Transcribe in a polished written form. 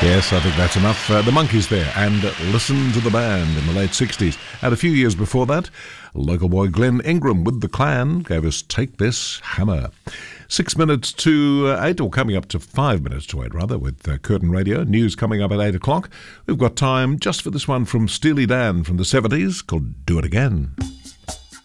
Yes, I think that's enough. The Monkees there, and Listen to the Band in the late 60s. And a few years before that, local boy Glenn Ingram with the Clan gave us Take This Hammer. 6 minutes to 8, or coming up to 5 minutes to 8 rather, with Curtin Radio. News coming up at 8 o'clock. We've got time just for this one from Steely Dan from the 70s called Do It Again.